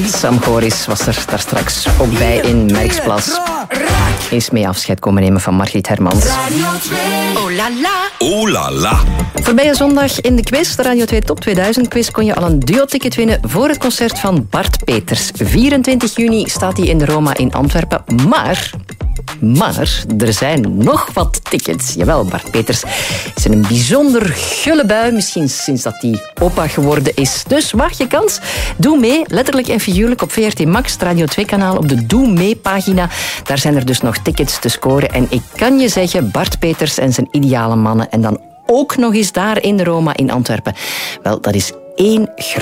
Sam Goris was er daar straks ook bij in Merksplas. Eens mee afscheid komen nemen van Margriet Hermans. Oh la la. Oh la la. Voorbije zondag in de quiz, de Radio 2 Top 2000 quiz, kon je al een duo-ticket winnen voor het concert van Bart Peters. 24 juni staat hij in de Roma in Antwerpen. Maar er zijn nog wat tickets. Jawel, Bart Peters is in een bijzonder gulle bui, misschien sinds dat hij opa geworden is. Dus waag je kans. Doe mee, letterlijk en figuurlijk, op VRT Max, het Radio 2-kanaal, op de Doe Mee-pagina. Daar zijn er dus nog tickets te scoren. En ik kan je zeggen, Bart Peters en zijn ideale mannen. En dan ook nog eens daar in de Roma in Antwerpen. Wel, dat is één